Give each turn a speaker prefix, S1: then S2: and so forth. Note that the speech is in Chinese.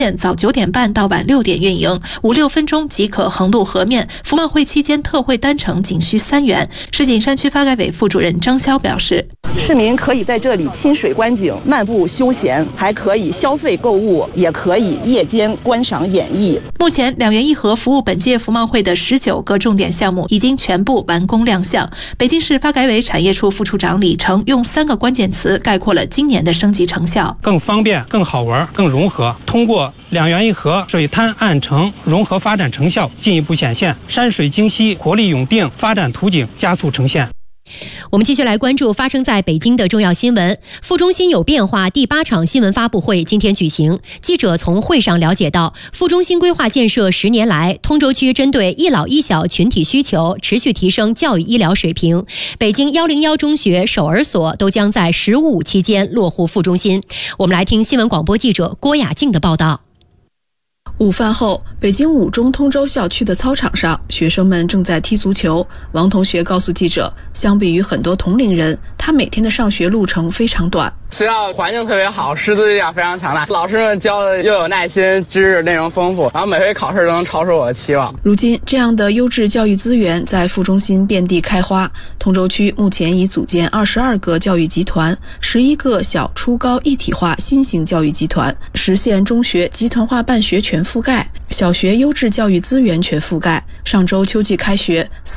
S1: 早9点半到晚6点运营，5、6分钟即可横渡河面。福茂会期间特惠单程仅需3元。石景山区发改委副主任张潇表示，
S2: 市民可以在这里亲水观景、漫步休闲，还可以消费购物，也可以夜间观赏演艺。
S1: 目前2元1盒服务本届福茂会的19个重点项目已经全部完工亮相。北京市发改委产业处副处长李成用3个关键词概括了今年的升级成效：
S3: 更方便、更好玩、更融合。通过2元1盒水滩岸城融合发展成效进一步显现，山水精晰、活力永定发展图景加速呈现。
S4: 我们继续来关注发生在北京的重要新闻。副中心有变化第8场新闻发布会今天举行。记者从会上了解到，副中心规划建设10年来，通州区针对一老一小群体需求，持续提升教育医疗水平。北京101中学、守儿所都将在15期间落户副中心。我们来听新闻广播记者郭雅静的报道。
S5: 午饭后，北京5中通州校区的操场上，学生们正在踢足球。王同学告诉记者，相比于很多同龄人，他每天的上学路程非常短。
S6: 学校环境特别好，师资力量非常强大，老师们教的又有耐心，知识内容丰富，然后每回考试都能超出我的期望。
S5: 如今，这样的优质教育资源在副中心遍地开花。通州区目前已组建22个教育集团，11个小初高一体化新型教育集团，实现中学集团化办学全覆盖，小学优质教育资源全覆盖。上周秋季开学